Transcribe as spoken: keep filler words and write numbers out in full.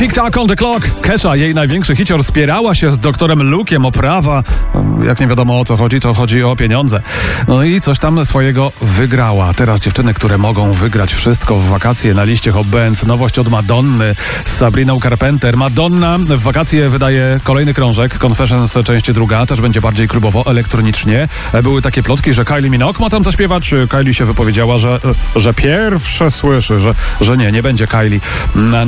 Tick-Tack on the Clock. Kesha, jej największy hicior, spierała się z doktorem Luke'iem o prawa. Jak nie wiadomo o co chodzi, to chodzi o pieniądze. No i coś tam swojego wygrała. Teraz dziewczyny, które mogą wygrać wszystko w wakacje na liście Hot Bands. Nowość od Madonny z Sabriną Carpenter. Madonna w wakacje wydaje kolejny krążek. Confessions część druga. Też będzie bardziej klubowo, elektronicznie. Były takie plotki, że Kylie Minogue ma tam zaśpiewać. Kylie się wypowiedziała, że, że pierwsze słyszy, że, że nie, nie będzie Kylie.